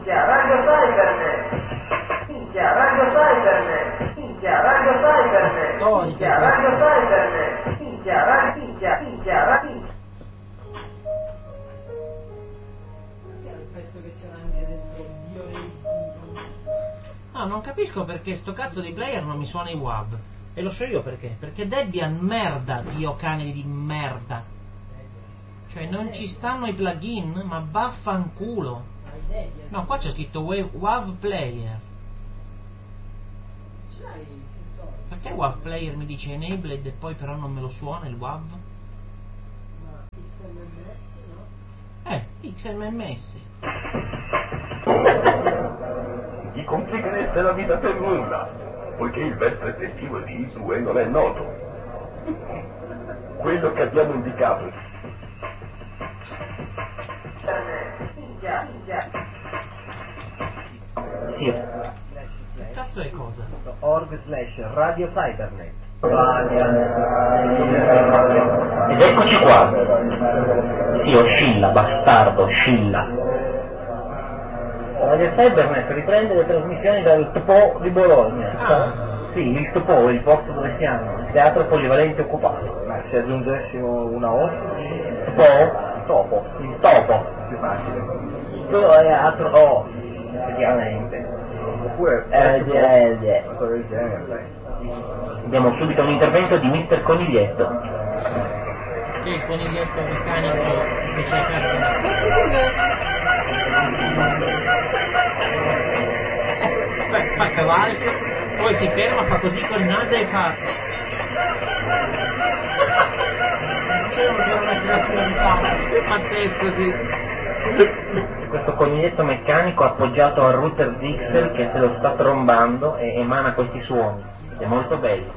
Minchia, Radio Cybernet. Minchia, Radio Cybernet. Minchia, Radio Cybernet. Minchia, Radio Cybernet. Minchia, Radio, minchia, Radio. No, non capisco perché sto cazzo di player non mi suona i WAV. E lo so io perché. Perché Debian merda, dio cane di merda. Cioè non ci stanno i plugin, ma vaffanculo. No, qua c'è scritto WAV player. Perché WAV player mi dice enabled e poi però non me lo suona il WAV? XMMS. Gli complichereste la vita per nulla, poiché il verso effettivo di Isue non è noto. Quello che abbiamo indicato. Sì. Che cazzo è cosa? .org/Radio Cybernet. Ed eccoci qua. Sì, oscilla, bastardo, oscilla. Radio Cybernet riprende le trasmissioni dal Topo di Bologna. Sì, il Topo, il posto dove siamo, il teatro polivalente occupato. Ma se aggiungessimo una O? Topo. Il topo. Più facile. Il teatro O, effettivamente. Oppure Abbiamo subito un intervento di Mr. Coniglietto. Che il coniglietto meccanico che c'è aperto. Fa cavalca, poi si ferma, fa così col naso e fa. Dicevo che era una creatura di sangue. È pazzesco, sì. Questo coniglietto meccanico appoggiato al router Dixel che se lo sta trombando e emana questi suoni. È molto bello.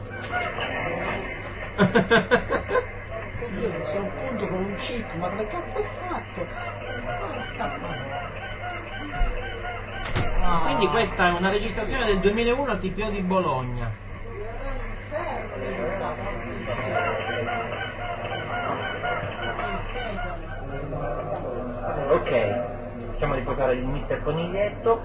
Io mi sono punto con un chip, ma dove cazzo ho fatto? Quindi questa è una registrazione del 2001 al TPO di Bologna. Ok, facciamo riposare il Mr. Coniglietto.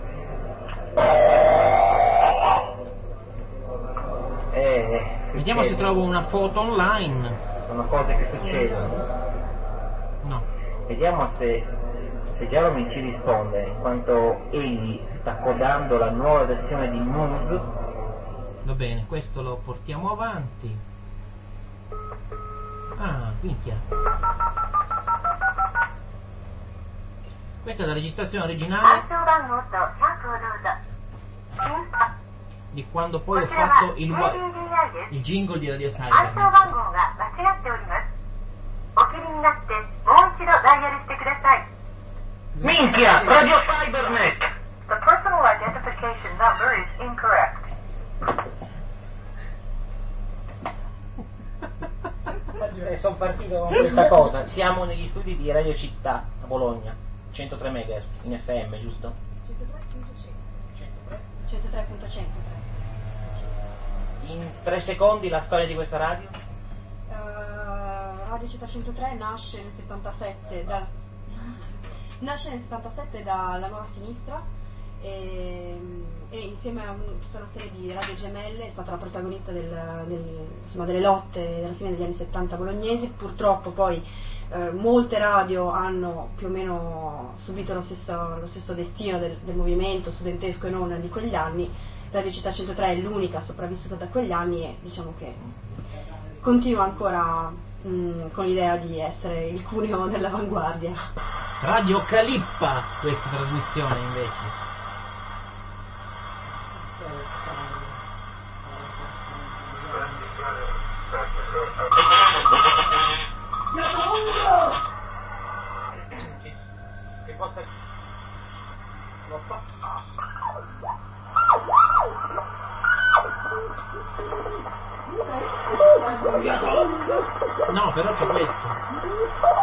Vediamo se trovo una foto online. Sono cose che succedono. No. Vediamo se Jeremy ci risponde, in quanto egli sta codando la nuova versione di Mood. Va bene, questo lo portiamo avanti. Ah, minchia. Questa è la registrazione originale di quando poi ho fatto il jingle di Radio Cybernet. Minchia! Radio Cybernet! The personal identification number is incorrect. Sono partito con questa cosa. Siamo negli studi di Radio Città a Bologna, 103 MHz in FM, giusto? 103.100. In 3 secondi la storia di questa radio? Radio Città 103 nasce nel 77 dalla Nuova Sinistra e insieme a tutta una serie di radio gemelle è stata la protagonista delle lotte alla fine degli anni 70 bolognesi. Purtroppo poi molte radio hanno più o meno subito lo stesso destino del movimento studentesco e non di quegli anni. Radio Città 103 è l'unica sopravvissuta da quegli anni e diciamo che continua ancora con l'idea di essere il cuneo dell'avanguardia. Radio Calippa, questa trasmissione invece. Che cosa? L'ho fatto? No, però c'è questo.